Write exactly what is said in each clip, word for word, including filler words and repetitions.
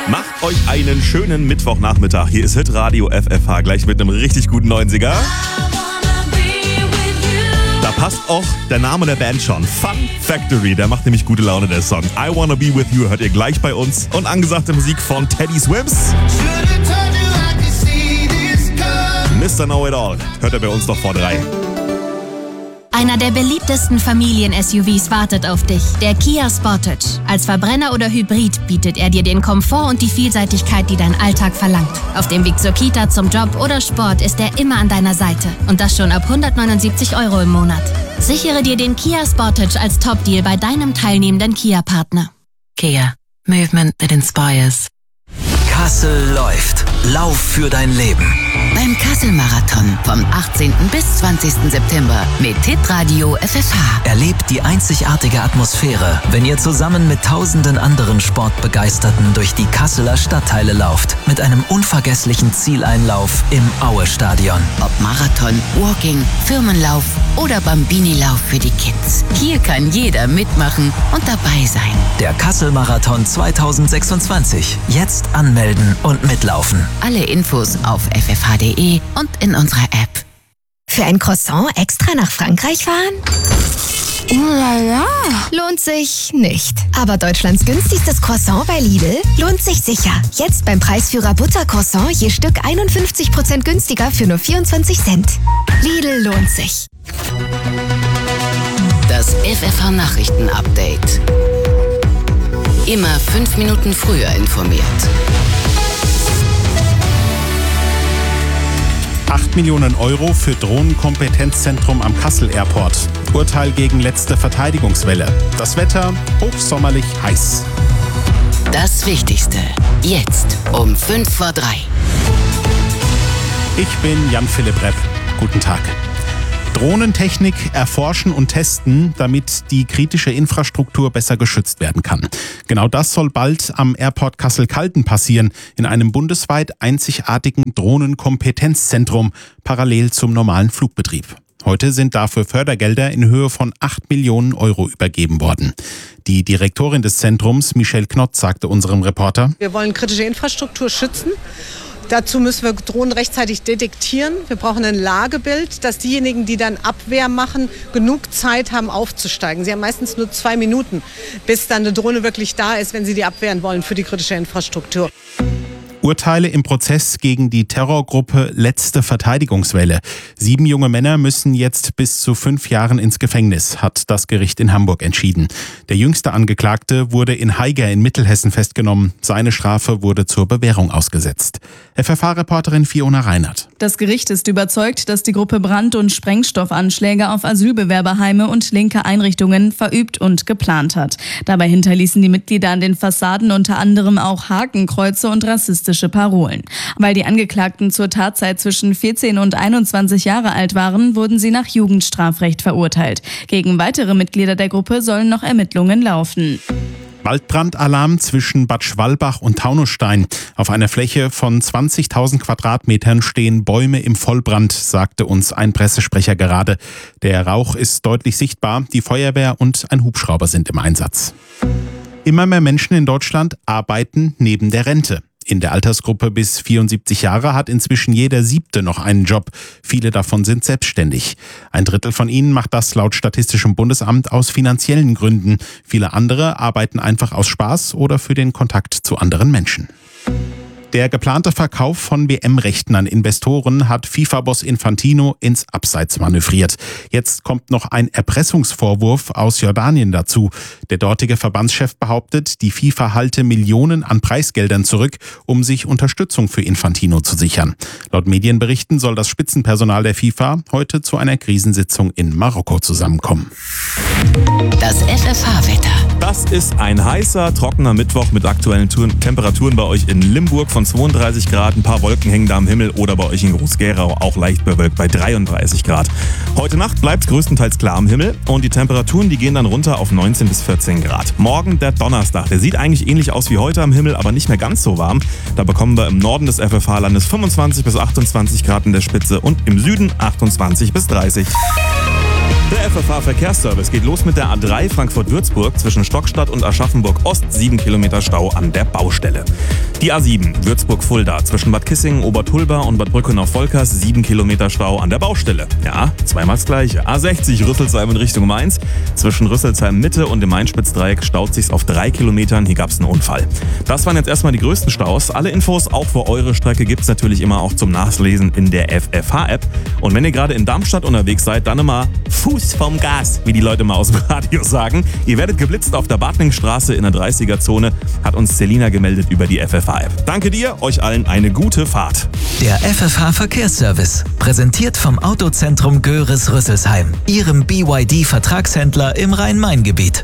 Macht euch einen schönen Mittwochnachmittag. Hier ist Hitradio F F H, gleich mit einem richtig guten neunziger. Da passt auch der Name der Band schon. Fun Factory, der macht nämlich gute Laune, der Song. I Wanna Be With You hört ihr gleich bei uns. Und angesagte Musik von Teddy Swims. Mister Know It All hört ihr bei uns noch vor drei. Einer der beliebtesten Familien-S U Vs wartet auf dich, der Kia Sportage. Als Verbrenner oder Hybrid bietet er dir den Komfort und die Vielseitigkeit, die dein Alltag verlangt. Auf dem Weg zur Kita, zum Job oder Sport ist er immer an deiner Seite. Und das schon ab hundertneunundsiebzig Euro im Monat. Sichere dir den Kia Sportage als Top-Deal bei deinem teilnehmenden Kia-Partner. Kia. Movement that inspires. Kassel läuft. Lauf für dein Leben. Beim Kassel-Marathon vom achtzehnten bis zwanzigsten September mit Hitradio F F H. Erlebt die einzigartige Atmosphäre, wenn ihr zusammen mit tausenden anderen Sportbegeisterten durch die Kasseler Stadtteile lauft. Mit einem unvergesslichen Zieleinlauf im Aue-Stadion. Ob Marathon, Walking, Firmenlauf oder Bambini-Lauf für die Kids. Hier kann jeder mitmachen und dabei sein. Der Kassel-Marathon zweitausendsechsundzwanzig. Jetzt anmelden und mitlaufen. Alle Infos auf f f h punkt d e und in unserer App. Für ein Croissant extra nach Frankreich fahren? Oh la la. Lohnt sich nicht. Aber Deutschlands günstigstes Croissant bei Lidl lohnt sich sicher. Jetzt beim Preisführer Buttercroissant je Stück einundfünfzig Prozent günstiger für nur vierundzwanzig Cent. Lidl lohnt sich. Das F F H-Nachrichten-Update. Immer fünf Minuten früher informiert. acht Millionen Euro für Drohnenkompetenzzentrum am Kassel Airport. Urteil gegen letzte Verteidigungswelle. Das Wetter hochsommerlich heiß. Das Wichtigste. Jetzt um fünf vor drei. Ich bin Jan-Philipp Repp. Guten Tag. Drohnentechnik erforschen und testen, damit die kritische Infrastruktur besser geschützt werden kann. Genau das soll bald am Airport Kassel-Calden passieren, in einem bundesweit einzigartigen Drohnenkompetenzzentrum, parallel zum normalen Flugbetrieb. Heute sind dafür Fördergelder in Höhe von acht Millionen Euro übergeben worden. Die Direktorin des Zentrums, Michelle Knott, sagte unserem Reporter: Wir wollen kritische Infrastruktur schützen. Dazu müssen wir Drohnen rechtzeitig detektieren. Wir brauchen ein Lagebild, dass diejenigen, die dann Abwehr machen, genug Zeit haben aufzusteigen. Sie haben meistens nur zwei Minuten, bis dann eine Drohne wirklich da ist, wenn sie die abwehren wollen für die kritische Infrastruktur. Urteile im Prozess gegen die Terrorgruppe Letzte Verteidigungswelle. Sieben junge Männer müssen jetzt bis zu fünf Jahren ins Gefängnis, hat das Gericht in Hamburg entschieden. Der jüngste Angeklagte wurde in Haiger in Mittelhessen festgenommen. Seine Strafe wurde zur Bewährung ausgesetzt. F F H-Reporterin Fiona Reinhardt. Das Gericht ist überzeugt, dass die Gruppe Brand- und Sprengstoffanschläge auf Asylbewerberheime und linke Einrichtungen verübt und geplant hat. Dabei hinterließen die Mitglieder an den Fassaden unter anderem auch Hakenkreuze und rassistische Parolen. Weil die Angeklagten zur Tatzeit zwischen vierzehn und einundzwanzig Jahre alt waren, wurden sie nach Jugendstrafrecht verurteilt. Gegen weitere Mitglieder der Gruppe sollen noch Ermittlungen laufen. Waldbrandalarm zwischen Bad Schwalbach und Taunusstein. Auf einer Fläche von zwanzigtausend Quadratmetern stehen Bäume im Vollbrand, sagte uns ein Pressesprecher gerade. Der Rauch ist deutlich sichtbar. Die Feuerwehr und ein Hubschrauber sind im Einsatz. Immer mehr Menschen in Deutschland arbeiten neben der Rente. In der Altersgruppe bis vierundsiebzig Jahre hat inzwischen jeder Siebte noch einen Job. Viele davon sind selbstständig. Ein Drittel von ihnen macht das laut Statistischem Bundesamt aus finanziellen Gründen. Viele andere arbeiten einfach aus Spaß oder für den Kontakt zu anderen Menschen. Der geplante Verkauf von W M-Rechten an Investoren hat FIFA-Boss Infantino ins Abseits manövriert. Jetzt kommt noch ein Erpressungsvorwurf aus Jordanien dazu. Der dortige Verbandschef behauptet, die FIFA halte Millionen an Preisgeldern zurück, um sich Unterstützung für Infantino zu sichern. Laut Medienberichten soll das Spitzenpersonal der FIFA heute zu einer Krisensitzung in Marokko zusammenkommen. Das F F H-Wetter. Das ist ein heißer, trockener Mittwoch mit aktuellen Temperaturen bei euch in Limburg von zweiunddreißig Grad. Ein paar Wolken hängen da am Himmel oder bei euch in Groß-Gerau auch leicht bewölkt bei dreiunddreißig Grad. Heute Nacht bleibt es größtenteils klar am Himmel und die Temperaturen, die gehen dann runter auf neunzehn bis vierzehn Grad. Morgen der Donnerstag, der sieht eigentlich ähnlich aus wie heute am Himmel, aber nicht mehr ganz so warm. Da bekommen wir im Norden des F F H-Landes fünfundzwanzig bis achtundzwanzig Grad in der Spitze und im Süden achtundzwanzig bis dreißig. Der F F H-Verkehrsservice geht los mit der A drei Frankfurt-Würzburg zwischen Stockstadt und Aschaffenburg Ost. sieben Kilometer Stau an der Baustelle. Die A sieben, Würzburg-Fulda, zwischen Bad Kissingen, Obertulba und Bad Brückenau-Volkers, sieben Kilometer Stau an der Baustelle. Ja, zweimal das gleiche. A sechzig, Rüsselsheim in Richtung Mainz, zwischen Rüsselsheim-Mitte und dem Main-Spitz-Dreieck staut sich's auf drei Kilometern, hier gab's einen Unfall. Das waren jetzt erstmal die größten Staus. Alle Infos auch für eure Strecke gibt's natürlich immer auch zum Nachlesen in der F F H-App. Und wenn ihr gerade in Darmstadt unterwegs seid, dann immer Fuß vom Gas, wie die Leute mal aus dem Radio sagen. Ihr werdet geblitzt auf der Badningstraße in der dreißiger-Zone, hat uns Selina gemeldet über die F F H-App. Danke dir, euch allen eine gute Fahrt. Der F F H-Verkehrsservice, präsentiert vom Autozentrum Göris-Rüsselsheim, Ihrem B Y D-Vertragshändler im Rhein-Main-Gebiet.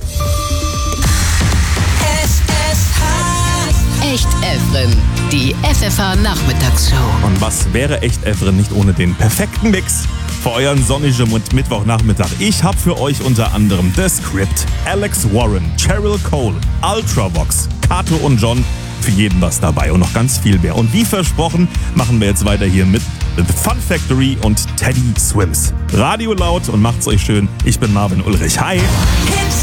Echt Evren, die F F H-Nachmittagsshow. Und was wäre Echt Evren nicht ohne den perfekten Mix für euren sonnigen Mittwochnachmittag? Ich habe für euch unter anderem The Script, Alex Warren, Cheryl Cole, Ultravox, Kato und John. Für jeden was dabei und noch ganz viel mehr. Und wie versprochen, machen wir jetzt weiter hier mit The Fun Factory und Teddy Swims. Radio laut und macht's euch schön. Ich bin Marvin Ulrich. Hi! Hits